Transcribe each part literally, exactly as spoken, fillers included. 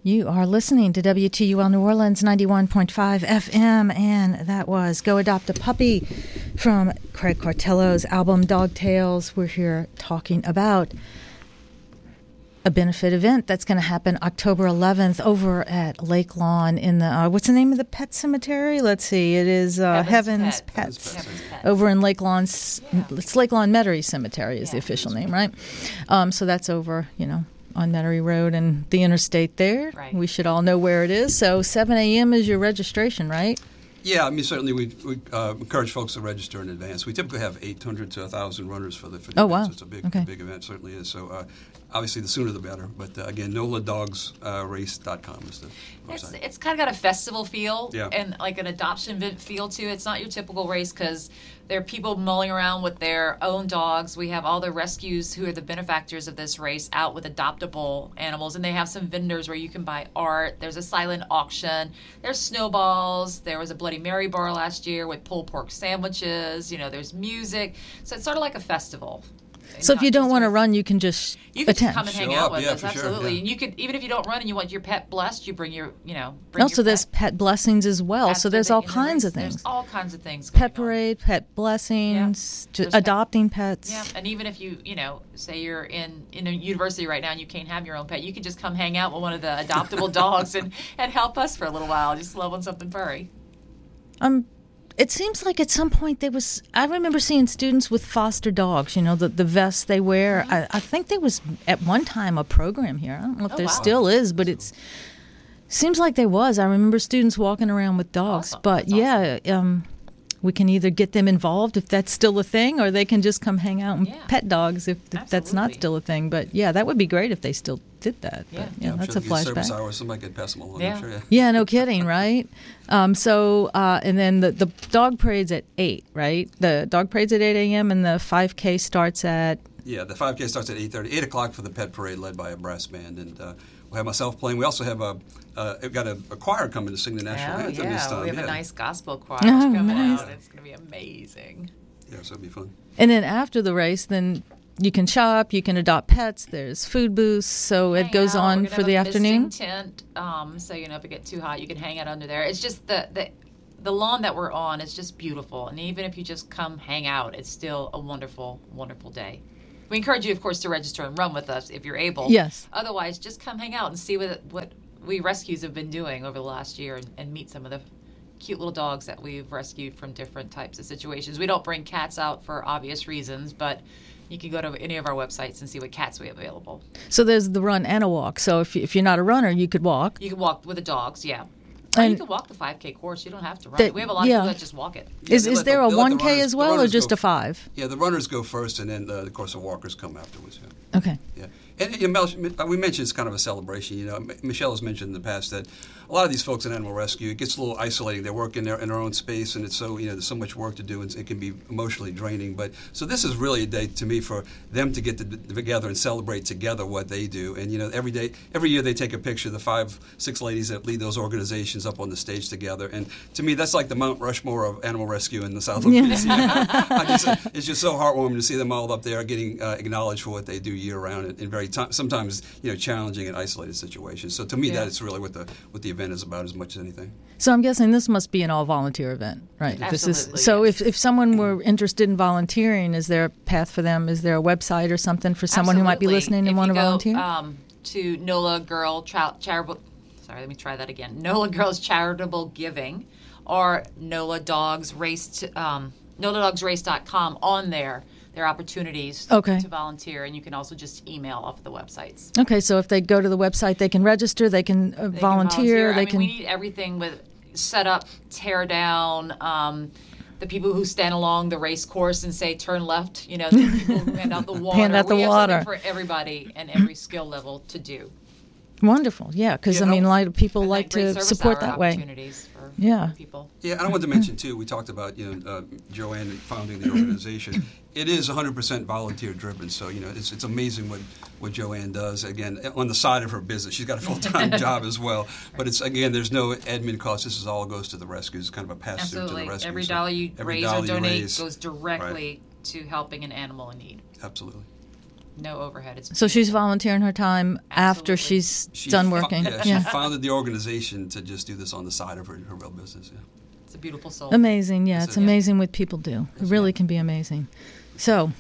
You are listening to W T U L New Orleans ninety-one point five F M, and that was Go Adopt a Puppy from Craig Cortello's album Dog Tales. We're here talking about a benefit event that's going to happen October eleventh over at Lake Lawn in the, uh, what's the name of the pet cemetery? Let's see, it is uh, Heaven's, Heaven's Pets, Pets. Heaven's Pets over in Lake Lawn. Yeah. It's Lake Lawn Metairie Cemetery is yeah. the official name, right? Um, so that's over, you know, on Metairie Road and the interstate there. Right. We should all know where it is. So seven a.m. is your registration, right? Yeah, I mean, certainly we, we uh, encourage folks to register in advance. We typically have eight hundred to one thousand runners for the, for the oh, event, wow. so it's a big, okay. big event, certainly is. So uh, obviously the sooner the better. But uh, again, nola dogs race dot com is the website. It's, it's kind of got a festival feel yeah. and like an adoption feel to it. It's not your typical race because there are people mulling around with their own dogs. We have all the rescues who are the benefactors of this race out with adoptable animals, and they have some vendors where you can buy art. There's a silent auction. There's snowballs. There was a Bloody Mary bar last year with pulled pork sandwiches. You know, there's music. So it's sort of like a festival. So if you don't want to run, you can just you can attend. just come and hang Show out up, with yeah, us, for absolutely. Sure, yeah. And you could, even if you don't run and you want your pet blessed, you bring your, you know, bring also your there's pet. pet blessings as well. After so there's the- all in the kinds race, of things. There's all kinds of things. Pet going on. parade, pet blessings, Yeah. ju- There's adopting pets. Yeah, and even if you, you know, say you're in, in a university right now and you can't have your own pet, you can just come hang out with one of the adoptable dogs and, and help us for a little while. Just love on something furry. Um, it seems like at some point there was, I remember seeing students with foster dogs, you know, the, the vests they wear. Mm-hmm. I, I think there was at one time a program here. I don't know if Oh, there wow. still is, but it's seems like there was. I remember students walking around with dogs. Awesome. But That's yeah, um, we can either get them involved if that's still a thing, or they can just come hang out and Yeah. pet dogs if, if that's not Absolutely. still a thing. But yeah, that would be great if they still did that. Yeah. But, Yeah, I'm that's sure a if you get service flashback. hours, somebody could pass them along. Yeah. I'm sure, yeah. Yeah, no kidding, right? Um, so, uh, and then the, the dog parade's at eight, right? The dog parade's at eight a.m. and the five K starts at... Yeah, the five K starts at eight thirty, eight o'clock for the pet parade led by a brass band. And uh, we'll have myself playing. We also have a, uh, we've got a, a choir coming to sing the national Oh, anthem yeah. this time. We have yeah. a nice gospel choir Oh, coming nice. out. It's going to be amazing. Yeah, so it'll be fun. And then after the race, then you can shop, you can adopt pets, there's food booths, so it Hang goes out. We're on gonna for have the a afternoon? misting tent, um, so you know if it gets too hot, you can hang out under there. It's just the, the the lawn that we're on is just beautiful, and even if you just come hang out, it's still a wonderful, wonderful day. We encourage you, of course, to register and run with us if you're able. Yes. Otherwise, just come hang out and see what what we rescues have been doing over the last year, and, and meet some of the cute little dogs that we've rescued from different types of situations. We don't bring cats out for obvious reasons, but you can go to any of our websites and see what cats we have available. So there's the run and a walk. So if, you, if you're not a runner, you could walk. You can walk with the dogs, yeah. Or And you can walk the five K course. You don't have to run that- it. We have a lot yeah. of people that just walk it. Yeah, Is they is let there the- a they let the one K runners- as the well, or runners just go a five? Yeah, the runners go first, and then, uh, of course, the walkers come afterwards. Yeah. Okay. Yeah. And, you know, Mel- we mentioned it's kind of a celebration. You know, M- Michelle has mentioned in the past that a lot of these folks in animal rescue, it gets a little isolating. They work in their in their own space, and it's so you know there's so much work to do, and it can be emotionally draining. But so this is really a day to me for them to get to, together and celebrate together what they do. And you know, every day, every year they take a picture. The five, six ladies that lead those organizations up on the stage together, and to me, that's like the Mount Rushmore of animal rescue in the South of Louisiana. I just, it's just so heartwarming to see them all up there getting uh, acknowledged for what they do year round in, in very t- sometimes you know challenging and isolated situations. So to me, Yeah. that is really what the what the event is about as much as anything. So I'm guessing this must be an all-volunteer event, right? This Absolutely, is so. yes. If if someone were interested in volunteering, is there a path for them? Is there a website or something for someone who might be Absolutely. listening and If want to you go, volunteer? Um, to NOLA Girl Char- Charitable. Sorry, let me try that again. NOLA Girls Charitable Giving, or NOLA Dogs Race. To, um, nola dogs race dot com. On there, there are opportunities Okay. to volunteer, and you can also just email off of the websites. Okay, so if they go to the website, they can register, they can uh, They volunteer, Can volunteer. they I mean, can. we need everything with set up, tear down. Um, the people who stand along the race course and say turn left. You know, the people who hand out the water. Hand out the we have water. something for everybody and every skill level to do. Wonderful, yeah, because You I mean, a know, lot of people And like then great to service support hour that way. opportunities for Yeah. people. Yeah, and I wanted to mention too. We talked about you know uh, Joanne founding the organization. It is one hundred percent volunteer driven, so you know it's it's amazing what, what Joanne does. Again, on the side of her business, she's got a full time job as well. But it's again, there's no admin cost. This is all goes to the rescues, kind of a pass through to Absolutely. the rescues. Every So dollar you every raise dollar or you donate raise- goes directly to helping an animal in need. Absolutely. no overhead. It's So she's volunteering her time after Absolutely. she's She done fo- working. yeah, she founded the organization to just do this on the side of her, her real business. Yeah. It's a beautiful soul. Amazing, yeah. Yes, It's it is. amazing what people do. It really can be amazing. So,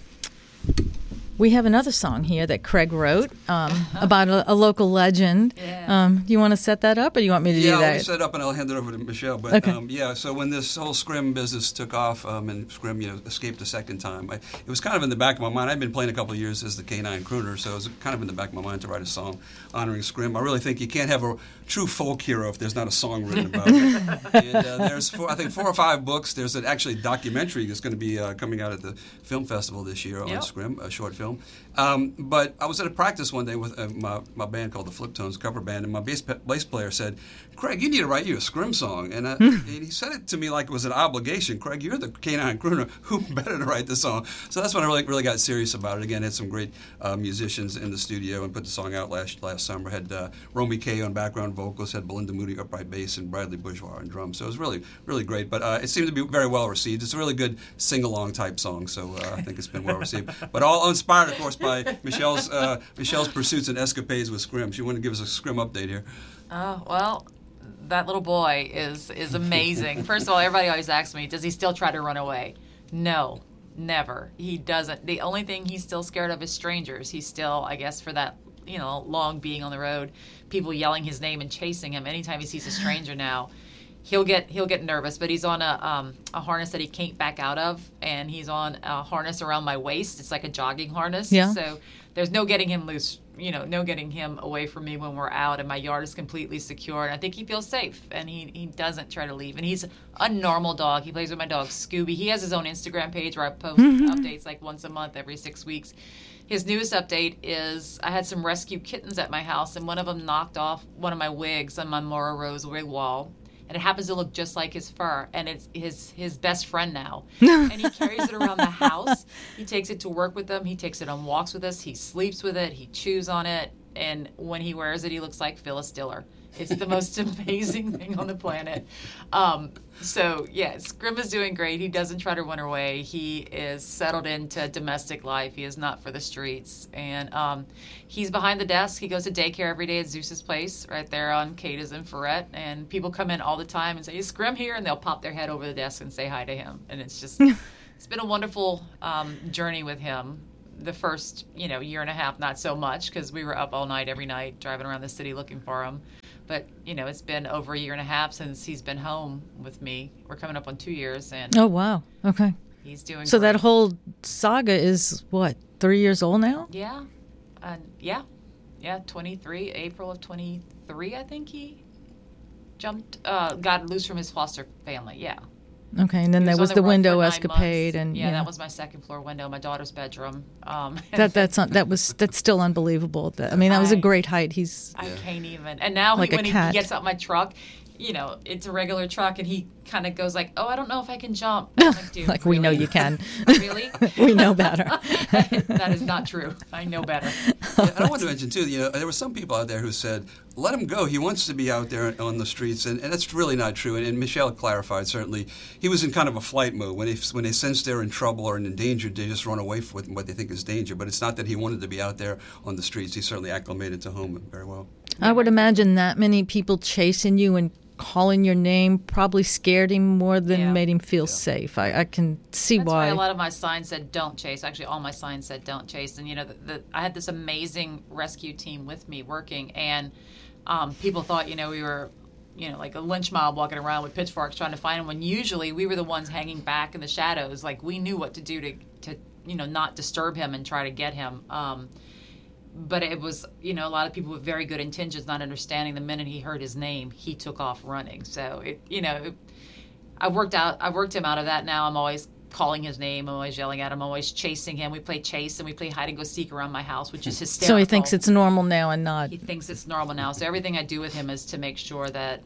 we have another song here that Craig wrote um, about a, a local legend. Yeah. Um, do you want to set that up, or do you want me to Yeah, do I'll that? just set up and I'll hand it over to Michelle. But Okay. um, yeah, so when this whole Scrim business took off um, and Scrim, you know, escaped a second time, I, it was kind of in the back of my mind. I'd been playing a couple of years as the canine crooner, so it was kind of in the back of my mind to write a song honoring Scrim. I really think you can't have a true folk hero if there's not a song written about it. And uh, there's, four, I think, four or five books. There's an actually documentary that's going to be uh, coming out at the film festival this year on Yep. Scrim, a short film. Um, but I was at a practice one day with uh, my, my band called the Flip Tones cover band, and my bass, bass player said, "Craig, you need to write you a Scrim song." And, uh, and he said it to me like it was an obligation. "Craig, you're the canine crooner. Who better to write the song?" So that's when I really really got serious about it. Again, had some great uh, musicians in the studio and put the song out last last summer. Had uh, Romy Kay on background vocals, had Belinda Moody upright bass, and Bradley Bourgeois on drums. So it was really really great. But uh, it seemed to be very well received. It's a really good sing along type song. So uh, I think it's been well received. But all inspired, of course, by Michelle's uh, Michelle's pursuits and escapades with Scrim. She wanted to give us a Scrim update here. Oh, well, that little boy is is amazing. First of all, everybody always asks me, does he still try to run away? No, never. He doesn't. The only thing he's still scared of is strangers. He's still, I guess, for that, you know, long being on the road, people yelling his name and chasing him. Anytime he sees a stranger now, he'll get he'll get nervous. But he's on a um, a harness that he can't back out of, and he's on a harness around my waist. It's like a jogging harness. Yeah. So there's no getting him loose, you know, no getting him away from me when we're out, and my yard is completely secure, and I think he feels safe, and he, he doesn't try to leave. And he's a normal dog. He plays with my dog, Scooby. He has his own Instagram page where I post updates like once a month, every six weeks. His newest update is I had some rescue kittens at my house, and one of them knocked off one of my wigs on my Mora Rose wig wall. And it happens to look just like his fur, and it's his his best friend now. And he carries it around the house. He takes it to work with him. He takes it on walks with us. He sleeps with it. He chews on it. And when he wears it, he looks like Phyllis Diller. It's the most amazing thing on the planet. Um, so, yeah, Scrim is doing great. He doesn't try to run away. He is settled into domestic life. He is not for the streets. And um, he's behind the desk. He goes to daycare every day at Zeus's place right there on Cadiz and Ferret. And people come in all the time and say, "Is Scrim here?" And they'll pop their head over the desk and say hi to him. And it's just, it's been a wonderful um, journey with him. The first, you know, year and a half, not so much, because we were up all night every night driving around the city looking for him. But, you know, it's been over a year and a half since he's been home with me. We're coming up on two years, and Oh, wow. Okay. he's doing So great. that whole saga is, what, three years old now? Yeah. Uh, yeah. Yeah, twenty-three, April of twenty-three, I think he jumped, uh, got loose from his foster family, yeah. Okay, and then He there was on the run window for nine escapade, months. and yeah, yeah, that was my second floor window, my daughter's bedroom. Um, that that's not, that was that's still unbelievable. That, I mean, that was a I- great height. He's I Yeah. can't even. And now Like he, a when he cat. gets out my truck, you know, it's a regular truck, and he kind of goes like, "Oh, I don't know if I can jump." I'm like, Dude, like we know really? you can. Really? We know better. That is not true. I know better. Yeah, and I want to mention too, you know, there were some people out there who said, "Let him go. He wants to be out there on the streets," and, and that's really not true. And, and Michelle clarified certainly he was in kind of a flight mode when they when they sense they're in trouble or in danger, they just run away from what they think is danger. But it's not that he wanted to be out there on the streets. He certainly acclimated to home very well. I would imagine that many people chasing you and calling your name probably scared him more than Yeah. made him feel Yeah. safe. I, I can see That's why. why a lot of my signs said "Don't chase." Actually, all my signs said "Don't chase." And you know, the, the, I had this amazing rescue team with me working, and um, people thought, you know, we were, you know, like a lynch mob walking around with pitchforks trying to find him. When usually we were the ones hanging back in the shadows, like we knew what to do to, to you know, not disturb him and try to get him. Um, but it was, you know, a lot of people with very good intentions, not understanding the minute he heard his name, he took off running. So it, you know, it, I worked out, I worked him out of that. Now I'm always calling his name, I'm always yelling at him, I'm always chasing him. We play chase and we play hide and go seek around my house, which is hysterical. so he thinks it's normal now and not. He thinks it's normal now. So everything I do with him is to make sure that,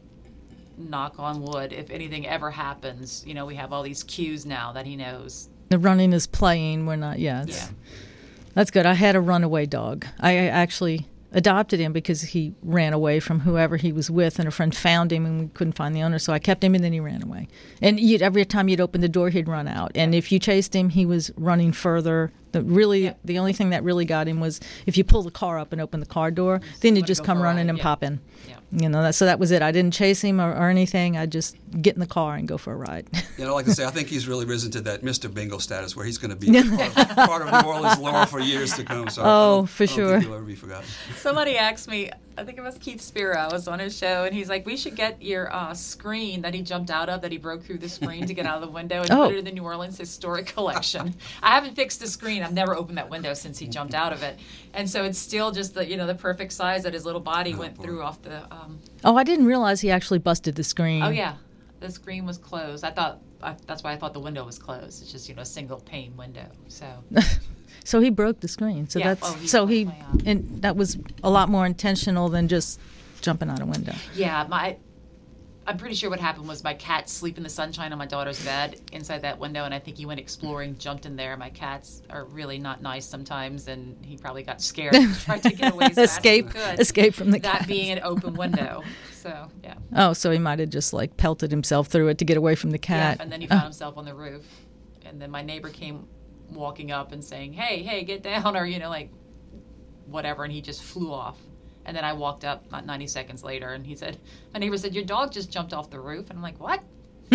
knock on wood, if anything ever happens, you know, we have all these cues now that he knows. The running is playing. We're not. Yeah, it's, Yeah. that's good. I had a runaway dog. I I actually adopted him because he ran away from whoever he was with, and a friend found him, and we couldn't find the owner, so I kept him, and then he ran away. And you'd, every time you'd open the door, he'd run out. And if you chased him, he was running further than The really, Yeah. the only thing that really got him was if you pull the car up and open the car door, then you wanna just go come for a running ride, and yeah. pop in. Yeah. You know, that, so that was it. I didn't chase him or, or anything. I just get in the car and go for a ride. You know, like I say, I think he's really risen to that Mister Bingo status where he's going to be part, part of New Orleans lore for years to come. So I Oh, don't- for I don't sure. think he'll ever be forgotten. Somebody asked me, I think it was Keith Spiro, I was on his show, and he's like, we should get your uh, screen that he jumped out of, that he broke through the screen to get out of the window, and Oh. put it in the New Orleans Historic Collection. I haven't fixed the screen. I've never opened that window since he jumped out of it. And so it's still just the, you know, the perfect size that his little body Oh, went boy. through off the... Um, Oh, I didn't realize he actually busted the screen. oh, yeah. The screen was closed. I thought... I, that's why I thought the window was closed. It's just, you know, a single pane window. So... So he broke the screen. So Yeah. that's Oh, he so he definitely, um, and that was a lot more intentional than just jumping out a window. Yeah, my I'm pretty sure what happened was my cat sleep in the sunshine on my daughter's bed inside that window, and I think he went exploring, jumped in there. My cats are really not nice sometimes, and he probably got scared and tried to get away as fast escape, as he could. escape from the That cats. being an open window. So yeah. Oh, so he might have just like pelted himself through it to get away from the cat. Yeah, and then he found himself on the roof, and then my neighbor came walking up and saying, "Hey, hey, get down," or you know, like whatever, and he just flew off. And then I walked up not ninety seconds later, and he said, my neighbor said, "Your dog just jumped off the roof." And I'm like, "What?"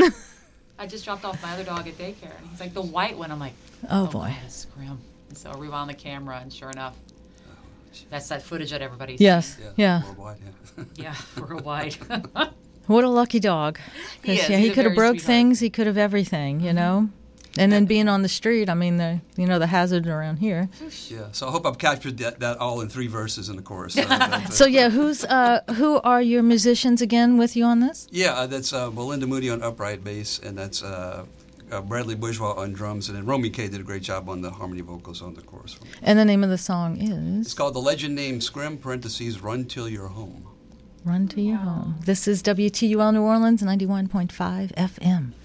I just dropped off my other dog at daycare. And he's like, "The white one." I'm like, Oh, "Oh, boy. boy, that's grim." And so I rewound the camera, and sure enough, that's that footage that everybody's Yes. Yeah. Yeah. Worldwide, yeah. seen. Yeah, worldwide. What a lucky dog. 'Cause, He is. yeah, He's he a could have very broke sweetheart. things. He could have everything. You know. And then being on the street, I mean, the you know the hazard around here. Yeah, so I hope I've captured that, that all in three verses in the chorus. So, that's, So yeah, who's uh, who are your musicians again with you on this? yeah, uh, that's uh, Belinda Moody on upright bass, and that's uh, uh, Bradley Bourgeois on drums, and then Romy Kay did a great job on the harmony vocals on the chorus. And the name of the song It's is called The Legend Named Scrim, parentheses, Run Till You're Home. "Run to Your Home." This is W T U L New Orleans, ninety-one point five F M.